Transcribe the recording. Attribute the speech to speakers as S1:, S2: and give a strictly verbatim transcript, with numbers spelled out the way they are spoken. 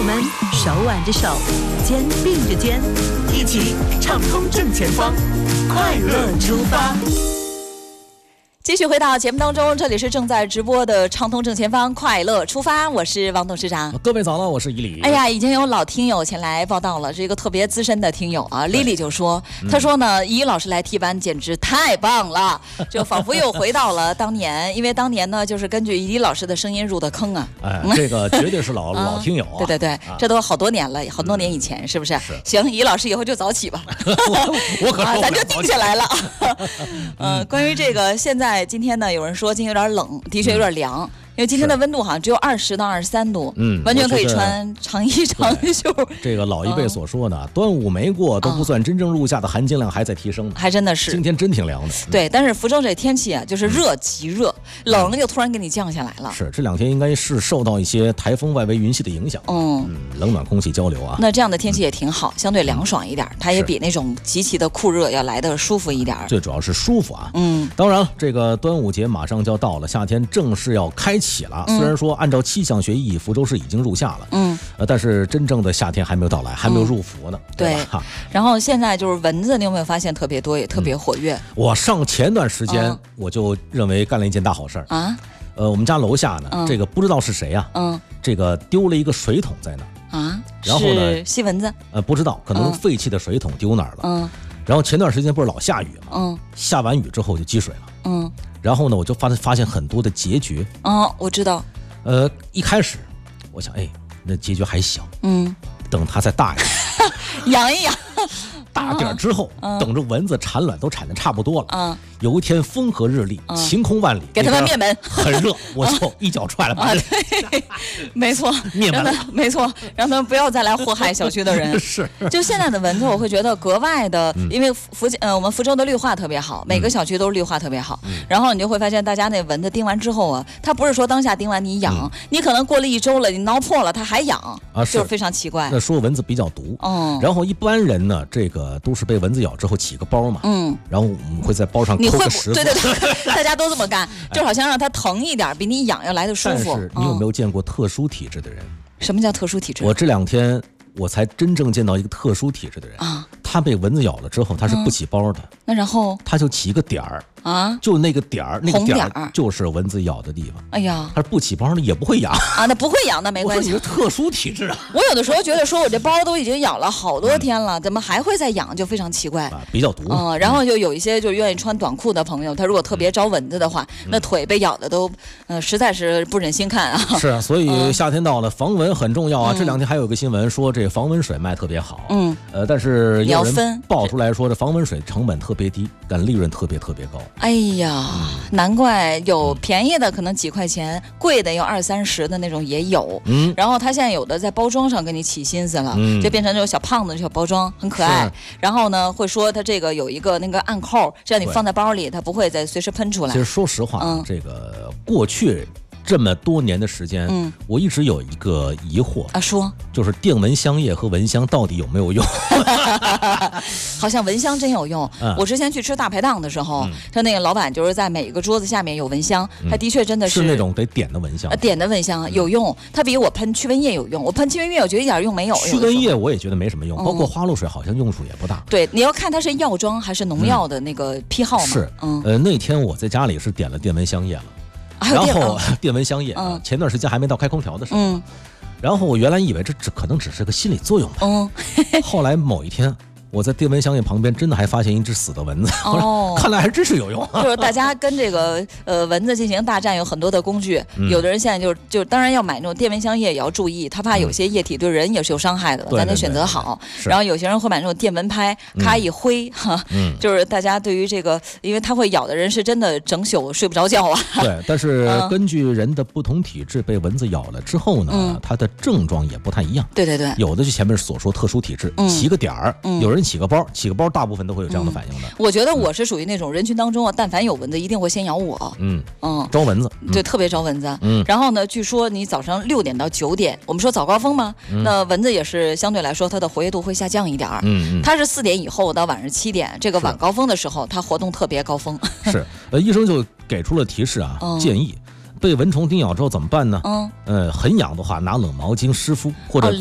S1: 们手挽着手，肩并着肩，一起畅通正前方，快乐出发。
S2: 继续回到节目当中，这里是正在直播的畅通正前方，快乐出发，我是王董事长。
S3: 各位早了，我是伊礼。
S2: 哎呀，已经有老听友前来报道了，是一个特别资深的听友啊，丽丽就说，她说呢，伊老师来替班简直太棒了，就仿佛又回到了当年，因为当年呢，就是根据伊老师的声音入的坑啊。
S3: 哎，这个绝对是老老听友啊。
S2: 对对对，这都好多年了，好多年以前，是不是？
S3: 是。
S2: 行，伊老师以后就早起吧。
S3: 我可
S2: 啊，咱就定下来了。嗯，关于这个，现在今天呢，有人说今天有点冷，的确有点凉。嗯，因为今天的温度好像只有二十到二十三度，嗯，完全可以穿长衣长袖。
S3: 这个老一辈所说的，嗯、端午没过都不算真正入夏的含金量还在提升，
S2: 还真的是。
S3: 今天真挺凉的。
S2: 嗯、对，但是福州这天气啊，就是热极热，嗯、冷又突然给你降下来了。
S3: 是，这两天应该是受到一些台风外围云系的影响，嗯嗯，冷暖空气交流啊。
S2: 那这样的天气也挺好，相对凉爽一点，嗯、它也比那种极其的酷热要来的舒服一点。
S3: 最主要是舒服啊。嗯，当然，这个端午节马上就要到了，夏天正式要开启了。嗯、虽然说。说按照气象学意义，福州市已经入夏了，嗯，呃，但是真正的夏天还没有到来，还没有入伏呢，嗯、对吧？
S2: 然后现在就是蚊子，你有没有发现特别多，也特别活跃？嗯、
S3: 我上前段时间、嗯、我就认为干了一件大好事啊，呃，我们家楼下呢，嗯、这个不知道是谁啊，嗯，这个丢了一个水桶在那啊，然后呢，
S2: 吸蚊子？
S3: 呃，不知道，可能废弃的水桶丢哪儿了，嗯，然后前段时间不是老下雨嘛，嗯，下完雨之后就积水了，嗯，然后呢，我就发发现很多的结节，
S2: 嗯，我知道。
S3: 呃，一开始我想，哎，那结节还小，嗯，等它再大一点，
S2: 养一养，
S3: 大点之后，嗯、等着蚊子产卵都产的差不多了，嗯，有一天风和日丽，嗯、晴空万里，
S2: 给他们灭门，
S3: 很热，我就一脚踹了，
S2: 啊，对，没错，
S3: 灭门了，
S2: 没错，让他们不要再来祸害小区的人。
S3: 是，
S2: 就现在的蚊子，我会觉得格外的，嗯、因为福建呃我们福州的绿化特别好，每个小区都是绿化特别好，嗯、然后你就会发现大家那蚊子叮完之后啊，它不是说当下叮完你痒，嗯、你可能过了一周了，你挠破了它还痒啊，就是非常奇怪。
S3: 那说蚊子比较毒，嗯，然后一般人呢，这个都是被蚊子咬之后起个包嘛，嗯，然后我们会在包上抠个十字，
S2: 对对对，大家都这么干，就好像让它疼一点，比你痒要来的舒服。
S3: 但是你有没有见过特殊体质的人？
S2: 什么叫特殊体质？
S3: 我这两天我才真正见到一个特殊体质的人啊，他被蚊子咬了之后，他是不起包的，嗯、
S2: 那然后
S3: 他就起一个点儿。啊，就那个点儿，那个点儿就是蚊子咬的地方。哎呀，它是不起包的，也不会痒
S2: 啊，那不会痒，那没关系。
S3: 我说你是特殊体质啊！
S2: 我有的时候觉得，说我这包都已经咬了好多天了，嗯、怎么还会再痒，就非常奇怪。
S3: 啊，比较毒。
S2: 嗯，然后就有一些就愿意穿短裤的朋友，他如果特别招蚊子的话，嗯、那腿被咬的都，呃，实在是不忍心看啊。
S3: 是啊，所以夏天到了，防蚊很重要啊。嗯、这两天还有个新闻说，这防蚊水卖特别好。嗯，呃，但是也有人爆出来说，这防蚊水成本特别低，但利润特别特别高。
S2: 哎呀。难怪有便宜的可能几块钱，贵的有二三十的那种也有。嗯，然后他现在有的在包装上给你起心思了，嗯、就变成这种小胖子的小包装，很可爱。然后呢，会说它这个有一个那个暗扣，这样你放在包里，它不会再随时喷出来。
S3: 其实说实话，嗯、这个过去这么多年的时间，嗯，我一直有一个疑惑
S2: 啊，说
S3: 就是电蚊香液和蚊香到底有没有用？
S2: 好像蚊香真有用。嗯、我之前去吃大排档的时候，嗯、他那个老板就是在每个桌子下面有蚊香，嗯、他的确真的是
S3: 是那种得点的蚊香，
S2: 呃，点的蚊香有用，它比我喷驱蚊液有用。我喷驱蚊液我觉得一点用没有，
S3: 驱蚊液我也觉得没什么用，嗯、包括花露水好像用处也不大。
S2: 对，你要看它是药妆还是农药的那个批号嘛。
S3: 是，嗯，呃，那天我在家里是点了电蚊香液了。然后电蚊香液，嗯、前段时间还没到开空调的时候，嗯、然后我原来以为这只可能只是个心理作用吧，嗯、后来某一天。我在电蚊香液旁边真的还发现一只死的蚊子，哦，看来还真是有用。
S2: 就是大家跟这个呃蚊子进行大战，有很多的工具。嗯、有的人现在就就当然要买那种电蚊香液，也要注意，他怕有些液体对人也是有伤害的，嗯、咱得选择好。对对对，然后有些人会买那种电蚊拍，咔一挥，哈，嗯，就是大家对于这个，因为它会咬的人是真的整宿睡不着觉啊。
S3: 对，但是根据人的不同体质，被蚊子咬了之后呢，嗯、它的症状也不太一样。
S2: 对对对，
S3: 有的就前面所说特殊体质，嗯、起个点儿，嗯、有人起个包，起个包大部分都会有这样的反应的。
S2: 嗯、我觉得我是属于那种人群当中啊，但凡有蚊子，一定会先咬我。
S3: 嗯嗯，招蚊子，
S2: 嗯、对，特别招蚊子。嗯，然后呢，据说你早上六点到九点，我们说早高峰嘛，嗯、那蚊子也是相对来说它的活跃度会下降一点儿。嗯嗯，它是四点以后到晚上七点，这个晚高峰的时候，它活动特别高峰。
S3: 是，呃，医生就给出了提示啊，嗯、建议。被蚊虫叮咬之后怎么办呢？嗯，呃，很痒的话，拿冷毛巾湿敷，或者